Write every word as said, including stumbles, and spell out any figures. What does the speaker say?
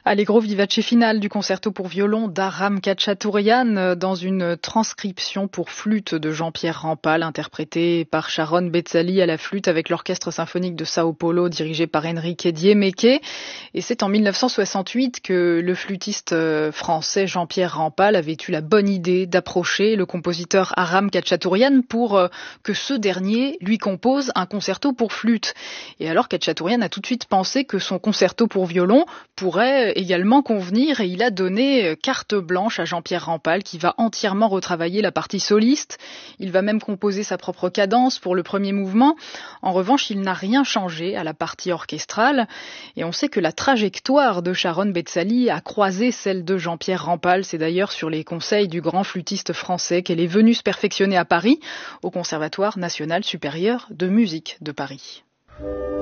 Allegro vivace finale du concerto pour violon d'Aram Khachaturian dans une transcription pour flûte de Jean-Pierre Rampal, interprétée par Sharon Bezzali à la flûte avec l'Orchestre symphonique de Sao Paulo dirigé par Enrique Diemeke. Et c'est en mille neuf cent soixante-huit que le flûtiste français Jean-Pierre Rampal avait eu la bonne idée d'approcher le compositeur Aram Khachaturian pour que ce dernier lui compose un concerto pour flûte. Et alors Khachaturian a tout de suite pensé que son concerto pour violon pourrait également convenir et il a donné carte blanche à Jean-Pierre Rampal qui va entièrement retravailler la partie soliste. Il va même composer sa propre cadence pour le premier mouvement. En revanche, il n'a rien changé à la partie orchestrale et on sait que la trajectoire de Sharon Bezzali a croisé celle de Jean-Pierre Rampal. C'est d'ailleurs sur les conseils du grand flûtiste français qu'elle est venue se perfectionner à Paris, au Conservatoire national supérieur de musique de Paris.